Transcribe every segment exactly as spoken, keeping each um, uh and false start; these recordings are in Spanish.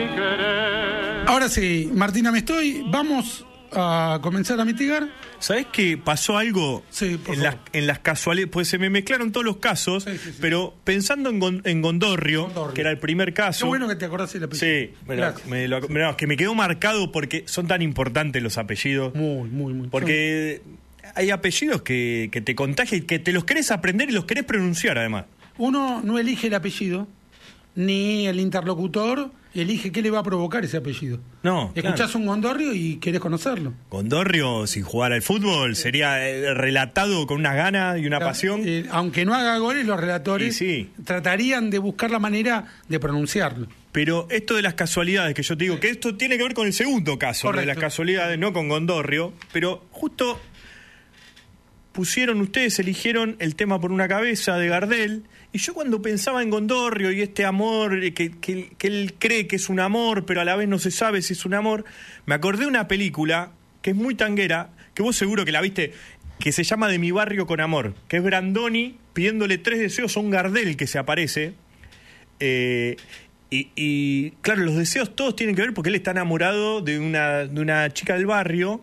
querer. Ahora sí, Martina, me estoy. Vamos a comenzar a mitigar. ¿Sabés que pasó algo Sí, por en, las, favor. en las casualidades? Pues se me mezclaron todos los casos, Sí, sí, sí. pero pensando en, Gon- en Gondorrio, Gondorrio. que era el primer caso. Qué bueno que te acordás del apellido. Sí, me lo- Gracias. me lo- no, es que me quedó marcado porque son tan importantes los apellidos. Muy, muy, muy. Porque hay apellidos que, que te contagian y que te los querés aprender y los querés pronunciar además. Uno no elige el apellido, ni el interlocutor elige qué le va a provocar ese apellido. No, Escuchás claro. un Gondorrio y querés conocerlo. Gondorrio, si jugara al fútbol, sería eh, relatado con unas ganas y una Claro, pasión. eh, aunque no haga goles, los relatores Y sí. tratarían de buscar la manera de pronunciarlo. Pero esto de las casualidades que yo te digo, que esto tiene que ver con el segundo caso, lo de las Correcto. casualidades, no con Gondorrio, pero justo pusieron, ustedes eligieron el tema por una cabeza de Gardel, y yo cuando pensaba en Gondorrio y este amor, eh, que, que, que él cree que es un amor, pero a la vez no se sabe si es un amor, me acordé de una película que es muy tanguera, que vos seguro que la viste, que se llama De mi barrio con amor, que es Brandoni pidiéndole tres deseos a un Gardel que se aparece. Eh, y, y, claro, los deseos todos tienen que ver porque él está enamorado de una, de una chica del barrio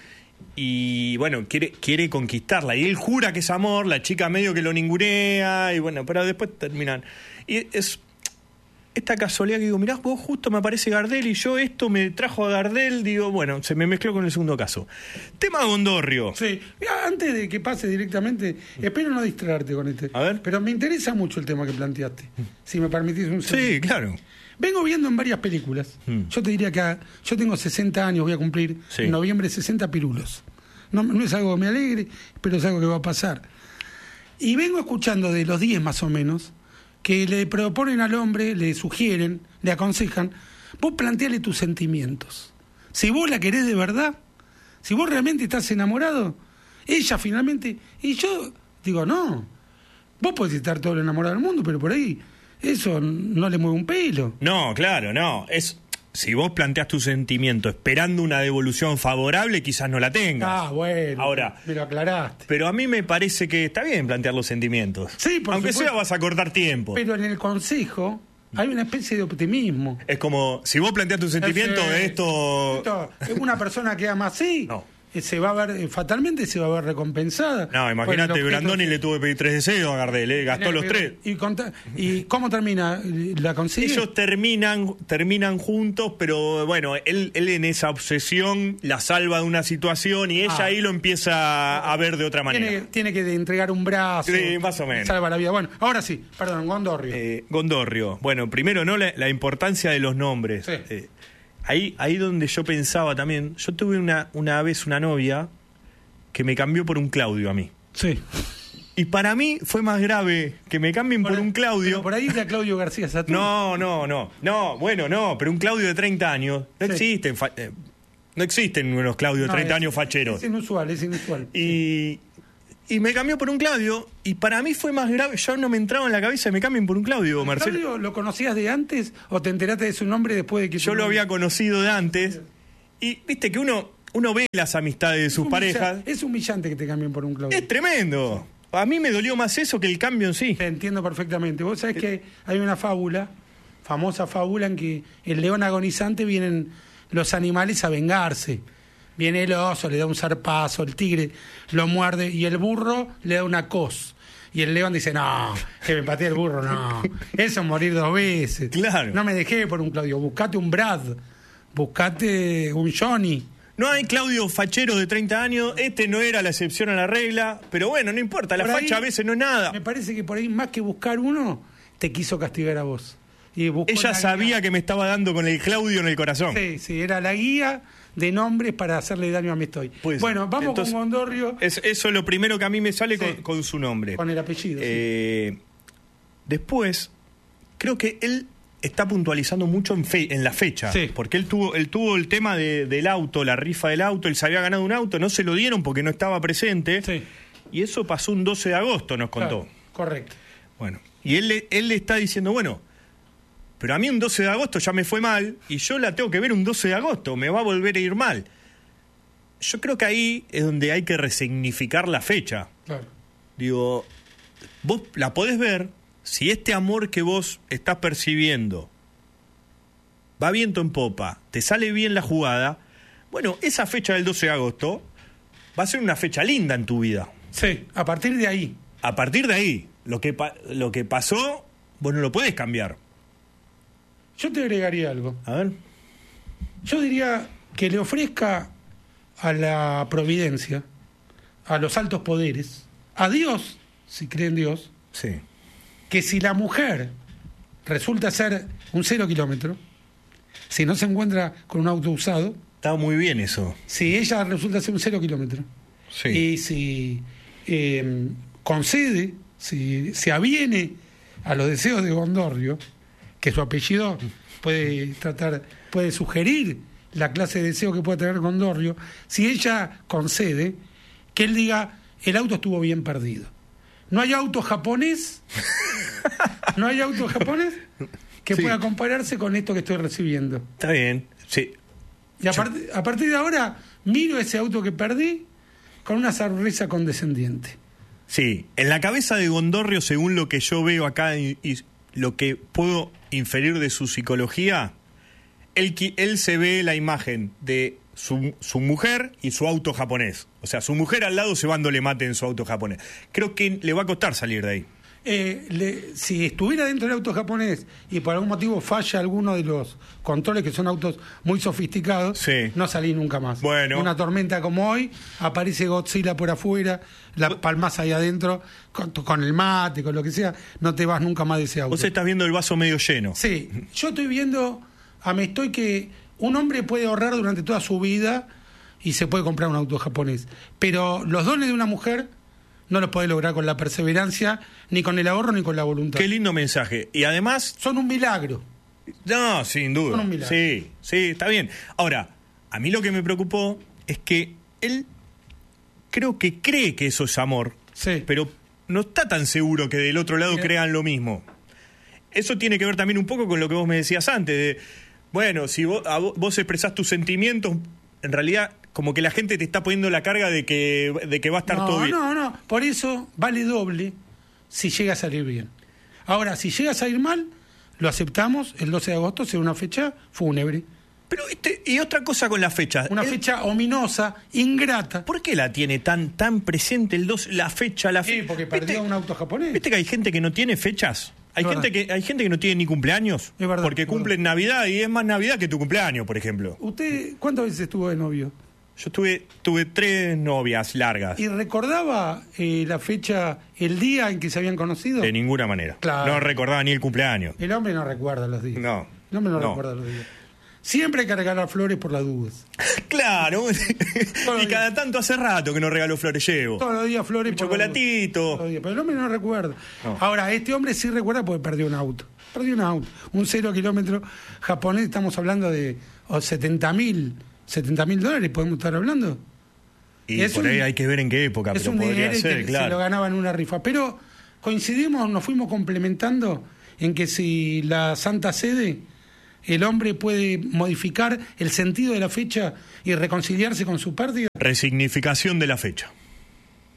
y bueno, quiere, quiere conquistarla. Y él jura que es amor, la chica medio que lo ningunea y bueno, pero después terminan. Y es esta casualidad que digo, mirá, vos justo me aparece Gardel y yo esto me trajo a Gardel, digo, bueno, se me mezcló con el segundo caso. Tema Gondorrio. Sí, mira, antes de que pase directamente, espero no distraerte con este. A ver. Pero me interesa mucho el tema que planteaste. Si me permitís un segundo. Sí, claro. Vengo viendo en varias películas. Hmm. Yo te diría que a- yo tengo sesenta años, voy a cumplir Sí. en noviembre sesenta pirulos. No, no es algo que me alegre, pero es algo que va a pasar. Y vengo escuchando de los diez más o menos, que le proponen al hombre, le sugieren, le aconsejan, vos planteale tus sentimientos. Si vos la querés de verdad, si vos realmente estás enamorado, ella finalmente... Y yo digo, no, vos podés estar todo lo enamorado del mundo, pero por ahí eso no le mueve un pelo. No, claro, no. Es si vos planteás tu sentimiento esperando una devolución favorable, quizás no la tengas. Ah, bueno, Ahora, me lo aclaraste. pero a mí me parece que está bien plantear los sentimientos. Sí, por Aunque supuesto. sea vas a cortar tiempo. Pero en el consejo hay una especie de optimismo. Es como, si vos planteás tu sentimiento Ese- de esto... esto, una persona que ama así, No. eh, se va a ver, eh, fatalmente se va a ver recompensada. No, imagínate, Por el objeto- Brandoni le tuvo que pedir tres deseos a Gardel, ¿eh? Gastó los tres. ¿Y, conta- ¿Y cómo termina? ¿La consigue? Ellos terminan, terminan juntos, pero bueno, él, él en esa obsesión la salva de una situación y ella Ah. ahí lo empieza a ver de otra manera. Tiene, tiene que entregar un brazo. Sí, más o menos. Salva la vida. Bueno, ahora sí, perdón, Gondorrio. Eh, Gondorrio. Bueno, primero, ¿no? La, la importancia de los nombres. Sí. Eh, ahí, ahí donde yo pensaba también, yo tuve una, una vez una novia que me cambió por un Claudio a mí. Sí. Y para mí fue más grave que me cambien por, Por- un Claudio. pero por ahí está Claudio García Saturno. No, no, no. No, bueno, no, pero un Claudio de treinta años. No Sí. existen. fa- eh, no existen unos Claudios de No, treinta es- años facheros. Es inusual, es inusual. Y, y me cambió por un Claudio. Y para mí fue más grave. Yo no me entraba en la cabeza que me cambien por un Claudio, Marcelo. ¿Claudio lo conocías de antes o te enteraste de su nombre después de que Yo tu lo nombre- había conocido de antes. Y viste que uno, uno ve las amistades de Es sus humilla- parejas. Es humillante que te cambien por un Claudio. Es tremendo. A mí me dolió más eso que el cambio en sí. Te entiendo perfectamente. Vos sabés que hay una fábula, famosa fábula, en que el león agonizante vienen los animales a vengarse. Viene el oso, le da un zarpazo, el tigre lo muerde y el burro le da una cos. Y el león dice, no, que me patee el burro, no. Eso es morir dos veces. Claro. No me dejé por un Claudio, buscate un Brad, buscate un Johnny. No hay Claudio fachero de treinta años. Este no era la excepción a la regla. Pero bueno, no importa. La Por ahí, facha a veces no es nada. Me parece que por ahí, más que buscar uno, te quiso castigar a vos. Y buscó Ella la sabía guía. que me estaba dando con el Claudio en el corazón. Sí, sí, era la guía de nombres para hacerle daño a mi estoy. Pues, bueno, vamos entonces, con Gondorrio, Es, eso es lo primero que a mí me sale Sí. con, con su nombre. con el apellido. sí. Eh, Después, creo que él está puntualizando mucho en, fe- en la fecha. Sí. Porque él tuvo, él tuvo el tema de- del auto, la rifa del auto. Él se había ganado un auto, no se lo dieron porque no estaba presente. Sí. Y eso pasó un doce de agosto, nos contó. Claro, correcto. Bueno, y él, le- él le está diciendo, bueno, pero a mí un doce de agosto ya me fue mal y yo la tengo que ver un doce de agosto, me va a volver a ir mal. Yo creo que ahí es donde hay que resignificar la fecha. Claro. Digo, vos la podés ver si este amor que vos estás percibiendo va viento en popa, te sale bien la jugada, bueno, esa fecha del doce de agosto va a ser una fecha linda en tu vida. Sí, a partir de ahí. A partir de ahí, lo que, pa- lo que pasó, vos no lo podés cambiar. Yo te agregaría algo. A ver. Yo diría que le ofrezca a la providencia, a los altos poderes, a Dios, si cree en Dios, Sí. que si la mujer resulta ser un cero kilómetro, si no se encuentra con un auto usado, Está muy bien eso. si ella resulta ser un cero kilómetro, Sí. y si eh, concede, si se aviene a los deseos de Gondorrio, que su apellido puede tratar, puede sugerir la clase de deseo que puede tener Gondorrio, si ella concede, que él diga, el auto estuvo bien perdido. No hay auto japonés, no hay auto japonés que Sí. pueda compararse con esto que estoy recibiendo. Está bien. Sí. Y a, part- a partir de ahora, miro ese auto que perdí con una sonrisa condescendiente. Sí, en la cabeza de Gondorrio, según lo que yo veo acá y, y lo que puedo inferir de su psicología, él, qui- él se ve la imagen de su, su mujer y su auto japonés. O sea, su mujer al lado cebándole mate en su auto japonés. Creo que le va a costar salir de ahí. Eh, le- si estuviera dentro del auto japonés y por algún motivo falla alguno de los controles, que son autos muy sofisticados, Sí. no salí nunca más. Bueno. Una tormenta como hoy, aparece Godzilla por afuera, la palmas ahí adentro, con, con el mate, con lo que sea, no te vas nunca más de ese auto. Vos estás viendo el vaso medio lleno. Sí, yo estoy viendo, a me estoy que un hombre puede ahorrar durante toda su vida y se puede comprar un auto japonés, pero los dones de una mujer no los puede lograr con la perseverancia, ni con el ahorro, ni con la voluntad. Qué lindo mensaje. Y además, Son un milagro. no, sin duda. Son un milagro. Sí, sí, está bien. Ahora, a mí lo que me preocupó es que él creo que cree que eso es amor, Sí. pero no está tan seguro que del otro lado Mira. crean lo mismo. Eso tiene que ver también un poco con lo que vos me decías antes, de, bueno, si vos, a vos, vos expresás tus sentimientos, en realidad como que la gente te está poniendo la carga de que, de que va a estar no, todo bien. no, no. Por eso vale doble si llega a salir bien. Ahora, si llega a salir mal, lo aceptamos. El doce de agosto será una fecha fúnebre. Pero, este, y otra cosa con la fecha. Una Él- fecha ominosa, ingrata. ¿Por qué la tiene tan tan presente el dos, la fecha, la Sí, fecha? porque perdió un auto japonés. ¿Viste que hay gente que no tiene fechas? Hay Es gente verdad. que hay gente que no tiene ni cumpleaños. Es verdad, porque es cumple en Navidad y es más Navidad que tu cumpleaños, por ejemplo. ¿Usted cuántas veces estuvo de novio? Yo tuve tuve tres novias largas. ¿Y recordaba eh, la fecha, el día en que se habían conocido? De ninguna manera. Claro. No recordaba ni el cumpleaños. El hombre no recuerda los días. No. El hombre no, No. recuerda los días. Siempre hay que regalar flores por las dudas. Claro. Todos Y los cada tanto hace rato que no regalo flores llevo. Todos los días flores Un por las dudas. chocolatito. Todos los días. Pero el hombre no recuerda. No. Ahora, este hombre sí recuerda porque perdió un auto. Perdió un auto. Un cero kilómetro japonés, estamos hablando de setenta mil dólares, podemos estar hablando. Y Es por un- ahí hay que ver en qué época, Es pero un podría dinero ser, que se claro. lo ganaba en una rifa. Pero coincidimos, nos fuimos complementando en que si la Santa Sede, el hombre puede modificar el sentido de la fecha y reconciliarse con su pérdida. Resignificación de la fecha.